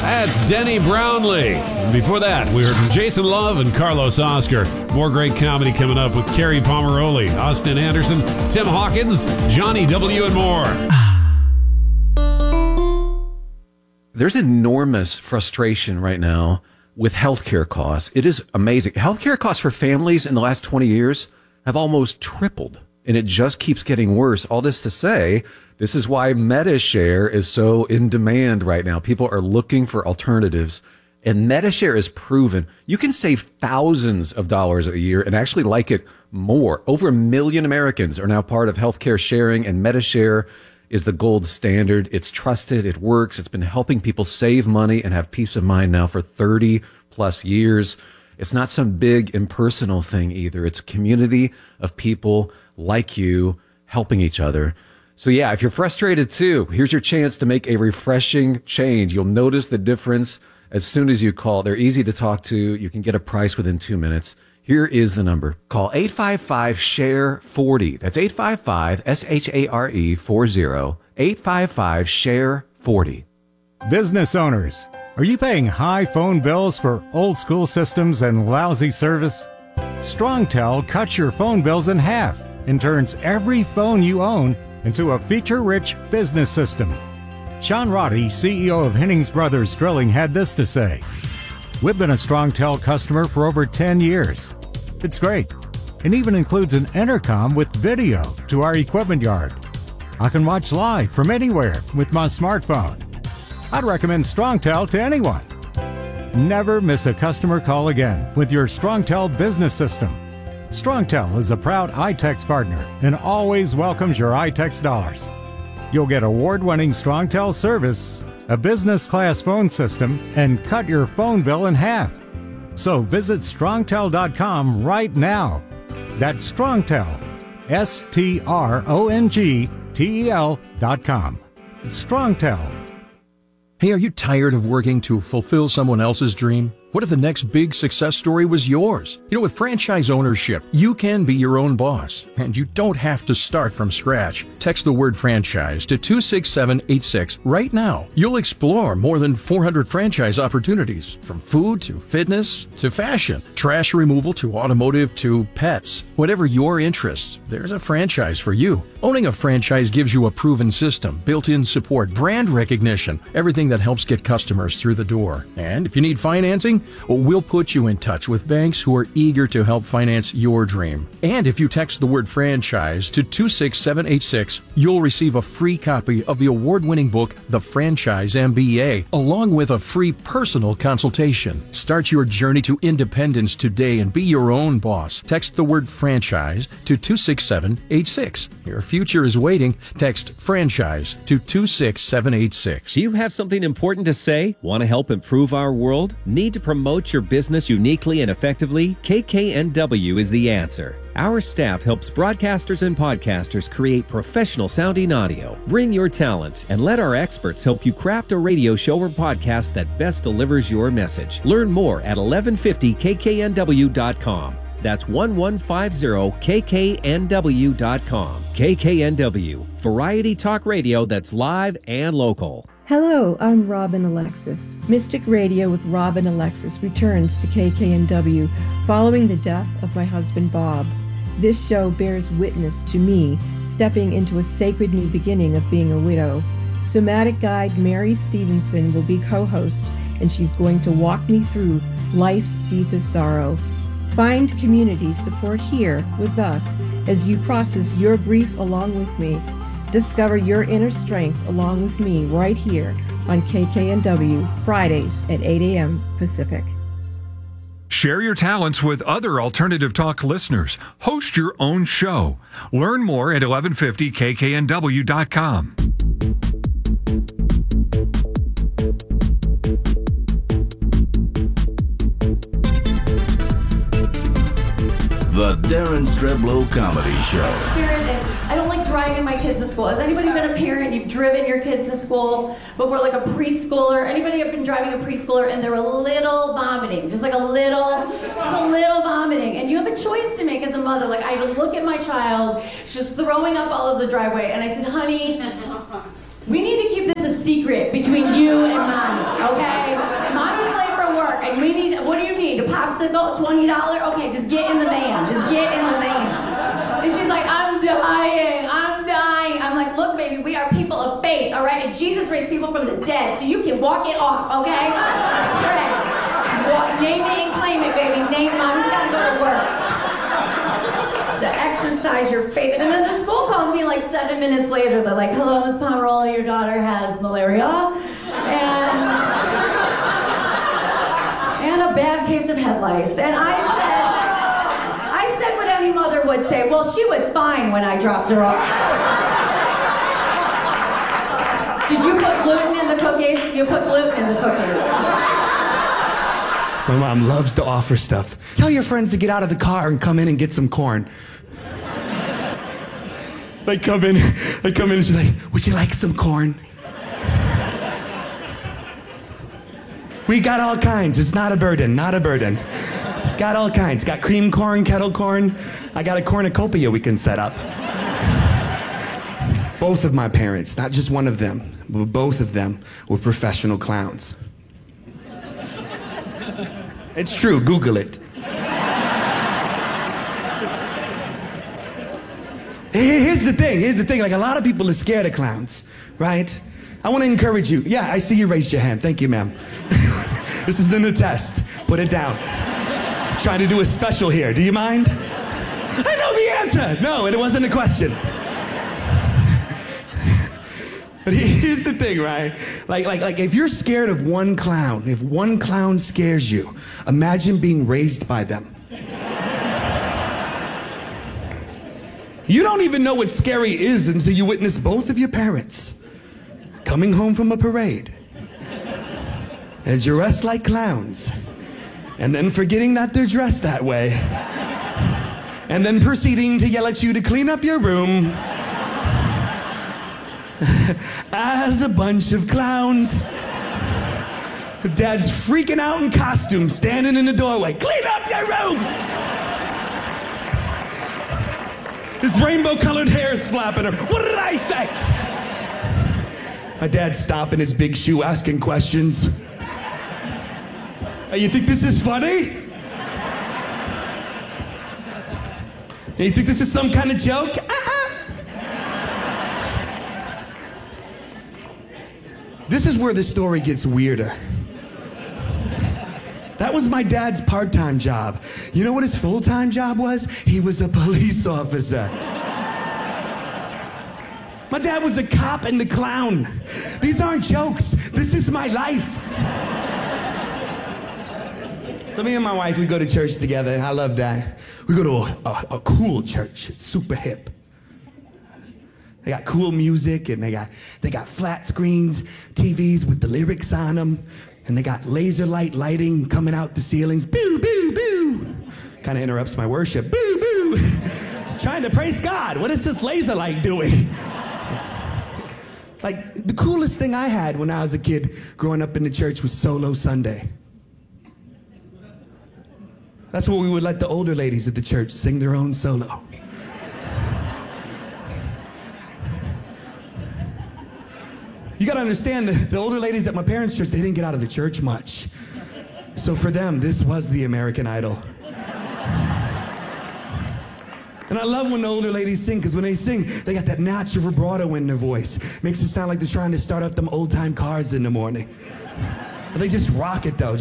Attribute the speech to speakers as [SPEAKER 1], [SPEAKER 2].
[SPEAKER 1] That's Denny Brownlee. And before that, we heard from Jason Love and Carlos Oscar. More great comedy coming up with Carrie Pomeroli, Austin Anderson, Tim Hawkins, Johnny W. and more.
[SPEAKER 2] There's enormous frustration right now with healthcare costs. It is amazing. Healthcare costs for families in the last 20 years have almost tripled, and it just keeps getting worse. All this to say, this is why MediShare is so in demand right now. People are looking for alternatives, and MediShare is proven. You can save thousands of dollars a year and actually like it more. Over 1 million Americans are now part of healthcare sharing, and MediShare is the gold standard. It's trusted. It works. It's been helping people save money and have peace of mind now for 30 plus years. It's not some big impersonal thing either. It's a community of people like you helping each other. So yeah, if you're frustrated too, here's your chance to make a refreshing change. You'll notice the difference as soon as you call. They're easy to talk to. You can get a price within 2 minutes. Here is the number. Call 855-SHARE-40. That's 855-SHARE-40. 855-SHARE-40.
[SPEAKER 3] Business owners, are you paying high phone bills for old school systems and lousy service? StrongTel cuts your phone bills in half and turns every phone you own into a feature-rich business system. Sean Roddy, CEO of Hennings Brothers Drilling, had this to say: "We've been a StrongTel customer for over 10 years. It's great. It even includes an intercom with video to our equipment yard. I can watch live from anywhere with my smartphone. I'd recommend StrongTel to anyone. Never miss a customer call again with your StrongTel business system. StrongTel is a proud iTex partner and always welcomes your iTex dollars. You'll get award-winning StrongTel service, a business-class phone system, and cut your phone bill in half. So visit StrongTel.com right now. That's StrongTel, StrongTel.com. It's StrongTel.
[SPEAKER 4] Hey, are you tired of working to fulfill someone else's dream? What if the next big success story was yours? You know, with franchise ownership, you can be your own boss, and you don't have to start from scratch. Text the word franchise to 26786 right now. You'll explore more than 400 franchise opportunities, from food to fitness to fashion, trash removal to automotive to pets. Whatever your interests, there's a franchise for you. Owning a franchise gives you a proven system, built-in support, brand recognition, everything that helps get customers through the door. And if you need financing, we'll put you in touch with banks who are eager to help finance your dream. And if you text the word franchise to 26786, you'll receive a free copy of the award-winning book, The Franchise MBA, along with a free personal consultation. Start your journey to independence today and be your own boss. Text the word franchise to 26786. Your future is waiting. Text franchise to 26786.
[SPEAKER 5] Do you have something important to say? Want to help improve our world? Need to promote your business uniquely and effectively? KKNW is the answer. Our staff helps broadcasters and podcasters create professional sounding audio. Bring your talent and let our experts help you craft a radio show or podcast that best delivers your message. Learn more at 1150kknw.com. That's 1150kknw.com. KKNW, variety talk radio that's live and local.
[SPEAKER 6] Hello, I'm Robin Alexis. Mystic Radio with Robin Alexis returns to KKNW following the death of my husband Bob. This show bears witness to me stepping into a sacred new beginning of being a widow. Somatic guide Mary Stevenson will be co-host, and she's going to walk me through life's deepest sorrow. Find community support here with us as you process your grief along with me. Discover your inner strength along with me right here on KKNW, Fridays at 8 a.m. Pacific.
[SPEAKER 7] Share your talents with other Alternative Talk listeners. Host your own show. Learn more at 1150kknw.com.
[SPEAKER 8] The Darren Streblow Comedy Show.
[SPEAKER 9] I don't like driving my kids to school. Has anybody been a parent? You've driven your kids to school before, like a preschooler? Anybody have been driving a preschooler and they're a little vomiting? Just a little vomiting. And you have a choice to make as a mother. Like, I had to look at my child, just throwing up all over the driveway, and I said, honey, we need to keep this a secret between you and mommy, okay? popsicle, $20. Okay, just get in the van. Just get in the van. And she's like, I'm dying. I'm like, look, baby, we are people of faith, all right? And Jesus raised people from the dead, so you can walk it off, okay? Pray. Name it and claim it, baby. Name it. Mommy's got to go to work. So exercise your faith. And then the school calls me like 7 minutes later. They're like, hello, Miss Pomeroli, your daughter has malaria. And a bad case of head lice. And I said what any mother would say. Well, she was fine when I dropped her off. Did you put gluten in the cookies? You put gluten in the cookies.
[SPEAKER 10] My mom loves to offer stuff. Tell your friends to get out of the car and come in and get some corn. They come in and she's like, would you like some corn? We got all kinds. It's not a burden, not a burden. Got all kinds. Got cream corn, kettle corn. I got a cornucopia we can set up. Both of my parents, not just one of them, but both of them were professional clowns. It's true, Google it. Here's the thing, like a lot of people are scared of clowns, right? I want to encourage you. Yeah, I see you raised your hand. Thank you, ma'am. This isn't a test. Put it down. Trying to do a special here. Do you mind? I know the answer. No, it wasn't a question. But here's the thing, right? Like if you're scared of one clown, if one clown scares you, imagine being raised by them. You don't even know what scary is until you witness both of your parents coming home from a parade and dressed like clowns, and then forgetting that they're dressed that way, and then proceeding to yell at you to clean up your room as a bunch of clowns. Dad's freaking out in costume, standing in the doorway. Clean up your room! His rainbow-colored hair is flapping her. What did I say? My dad's stopping his big shoe, asking questions. Hey, you think this is funny? Hey, you think this is some kind of joke? This is where the story gets weirder. That was my dad's part-time job. You know what his full-time job was? He was a police officer. My dad was a cop and a clown. These aren't jokes. This is my life. So me and my wife, we go to church together. I love that. We go to a cool church. It's super hip. They got cool music, and they got flat screens, TVs with the lyrics on them. And they got laser lighting coming out the ceilings. Boo, boo, boo. Kind of interrupts my worship. Boo, boo. Trying to praise God. What is this laser light doing? Like, the coolest thing I had when I was a kid growing up in the church was Solo Sunday. That's what we would let the older ladies at the church sing their own solo. You gotta understand, the older ladies at my parents' church, they didn't get out of the church much. So for them, this was the American Idol. And I love when the older ladies sing, because when they sing, they got that natural vibrato in their voice. Makes it sound like they're trying to start up them old-time cars in the morning. But they just rock it, though.